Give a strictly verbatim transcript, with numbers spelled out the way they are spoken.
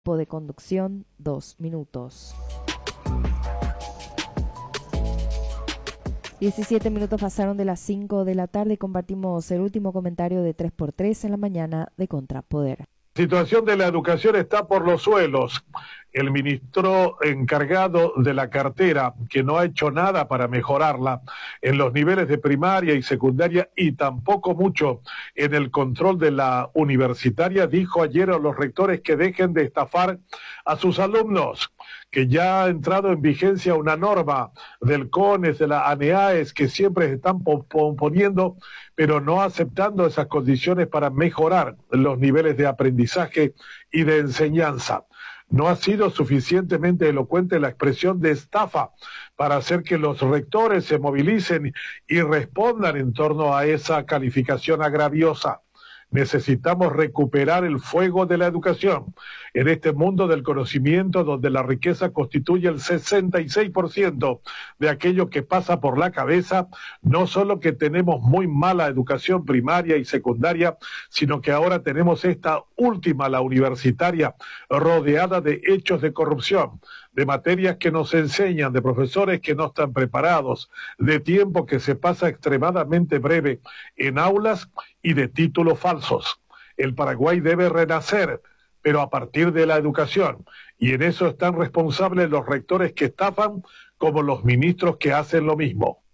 Tiempo de conducción, dos minutos. diecisiete minutos pasaron de las cinco de la tarde y compartimos el último comentario de tres por tres en la mañana de Contrapoder. La situación de la educación está por los suelos. El ministro encargado de la cartera, que no ha hecho nada para mejorarla en los niveles de primaria y secundaria y tampoco mucho en el control de la universitaria, dijo ayer a los rectores que dejen de estafar a sus alumnos, que ya ha entrado en vigencia una norma del CONES, de la ANEAES, que siempre se están poniendo, pero no aceptando esas condiciones para mejorar los niveles de aprendizaje y de enseñanza. No ha sido suficientemente elocuente la expresión de estafa para hacer que los rectores se movilicen y respondan en torno a esa calificación agraviosa. Necesitamos recuperar el fuego de la educación en este mundo del conocimiento donde la riqueza constituye el sesenta y seis por ciento de aquello que pasa por la cabeza. No solo que tenemos muy mala educación primaria y secundaria, sino que ahora tenemos esta última, la universitaria, rodeada de hechos de corrupción, de materias que nos enseñan, de profesores que no están preparados, de tiempo que se pasa extremadamente breve en aulas y de títulos falsos. El Paraguay debe renacer, pero a partir de la educación, y en eso están responsables los rectores que estafan como los ministros que hacen lo mismo.